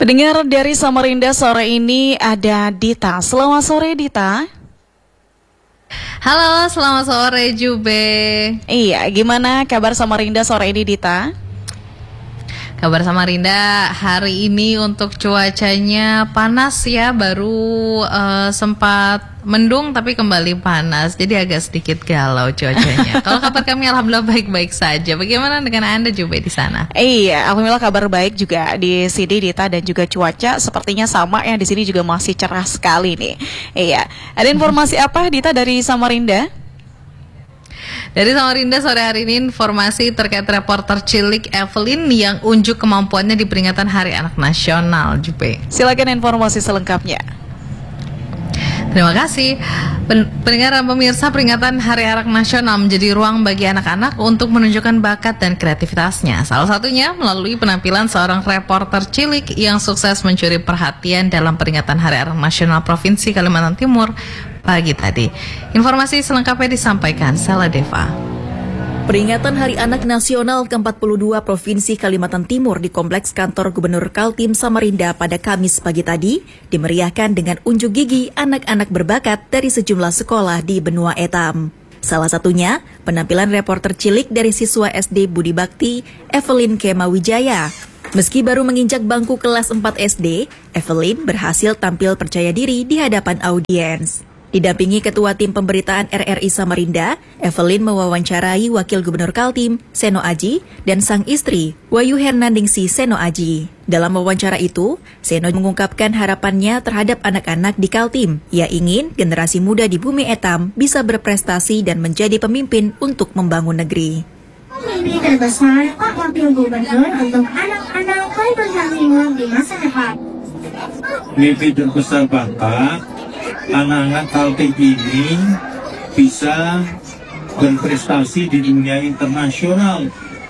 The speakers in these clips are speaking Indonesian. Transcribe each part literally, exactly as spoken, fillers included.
Pendengar dari Samarinda sore ini ada Dita. Selamat sore Dita. Halo, selamat sore Jube. Iya, gimana kabar Samarinda sore ini Dita? Kabar Samarinda hari ini untuk cuacanya panas ya, baru uh, sempat mendung tapi kembali panas, jadi agak sedikit galau cuacanya. Kalau kabar kami alhamdulillah baik-baik saja. Bagaimana dengan Anda Jube di sana? Iya, alhamdulillah kabar baik juga di sini Dita, dan juga cuaca sepertinya sama ya, di sini juga masih cerah sekali nih. Iya, ada informasi apa Dita dari Samarinda? Dari Samarinda sore hari ini informasi terkait reporter cilik Evelyn yang unjuk kemampuannya di peringatan Hari Anak Nasional, Jupe. Silakan informasi selengkapnya. Terima kasih. Pen- Pendengar dan pemirsa, peringatan Hari Anak Nasional menjadi ruang bagi anak-anak untuk menunjukkan bakat dan kreativitasnya. Salah satunya melalui penampilan seorang reporter cilik yang sukses mencuri perhatian dalam peringatan Hari Anak Nasional Provinsi Kalimantan Timur pagi tadi. Informasi selengkapnya disampaikan Sela Deva. Peringatan Hari Anak Nasional ke empat puluh dua Provinsi Kalimantan Timur di Kompleks Kantor Gubernur Kaltim Samarinda pada Kamis pagi tadi dimeriahkan dengan unjuk gigi anak-anak berbakat dari sejumlah sekolah di benua Etam. Salah satunya penampilan reporter cilik dari siswa S D Budi Bakti, Evelyn Kemawijaya. Meski baru menginjak bangku kelas empat S D, Evelyn berhasil tampil percaya diri di hadapan audiens. Didampingi Ketua Tim Pemberitaan R R I Samarinda, Evelyn mewawancarai Wakil Gubernur Kaltim, Seno Aji, dan sang istri, Wayu Hernandingsi Seno Aji. Dalam wawancara itu, Seno mengungkapkan harapannya terhadap anak-anak di Kaltim. Ia ingin generasi muda di Bumi Etam bisa berprestasi dan menjadi pemimpin untuk membangun negeri. Mimpi terbesar Pak Wakil Gubernur untuk anak-anak Kalimantan Timur di masa depan. Mimpi terbesar Bapak, anak-anak Kaltim ini bisa berprestasi di dunia internasional.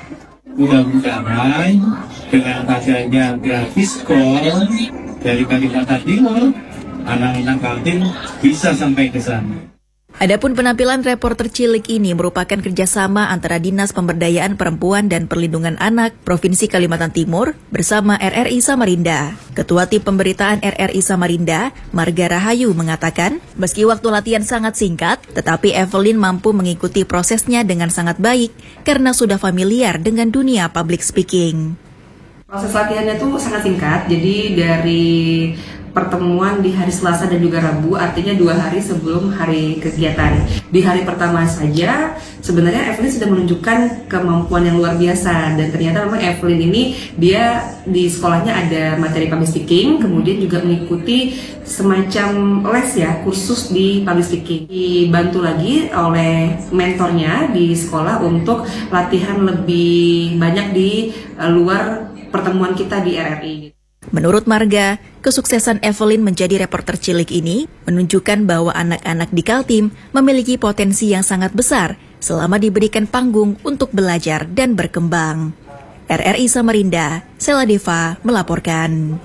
Mudah-mudahan dengan adanya gratis sekolah dari Kalimantan Timur, anak-anak Kaltim bisa sampai ke sana. Adapun penampilan reporter cilik ini merupakan kerjasama antara Dinas Pemberdayaan Perempuan dan Perlindungan Anak Provinsi Kalimantan Timur bersama R R I Samarinda. Ketua Tim Pemberitaan R R I Samarinda, Marga Rahayu, mengatakan, meski waktu latihan sangat singkat, tetapi Evelyn mampu mengikuti prosesnya dengan sangat baik karena sudah familiar dengan dunia public speaking. Proses latihannya tuh sangat singkat, jadi dari pertemuan di hari Selasa dan juga Rabu, artinya dua hari sebelum hari kegiatan. Di hari pertama saja, sebenarnya Evelyn sudah menunjukkan kemampuan yang luar biasa, dan ternyata memang Evelyn ini dia di sekolahnya ada materi public speaking, kemudian juga mengikuti semacam les ya, kursus di public speaking. Dibantu lagi oleh mentornya di sekolah untuk latihan lebih banyak di uh, luar pertemuan kita di R R I. Menurut Marga, kesuksesan Evelyn menjadi reporter cilik ini menunjukkan bahwa anak-anak di Kaltim memiliki potensi yang sangat besar selama diberikan panggung untuk belajar dan berkembang. R R I Samarinda, Sela Deva melaporkan.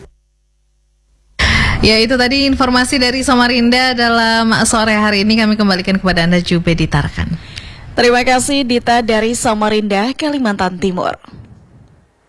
Ya, itu tadi informasi dari Samarinda dalam sore hari ini. Kami kembalikan kepada Anda Jube di Tarkan. Terima kasih Dita dari Samarinda, Kalimantan Timur.